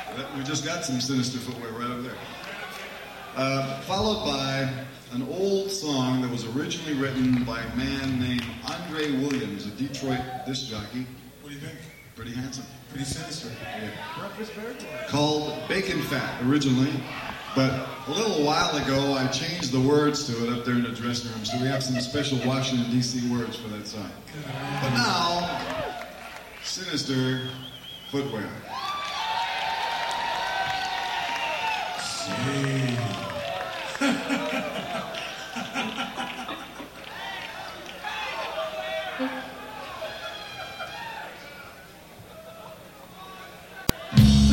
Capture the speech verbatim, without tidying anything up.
We just got some Sinister Footwear right over there. Uh, followed by an old song that was originally written by a man named Andre Williams, a Detroit disc jockey. What do you think? Pretty handsome. Pretty sinister. Yeah. Called Bacon Fat originally, but a little while ago I changed the words to it up there in the dressing room, so we have some special Washington, D C words for that song. But now, Sinister Footwear. Sí.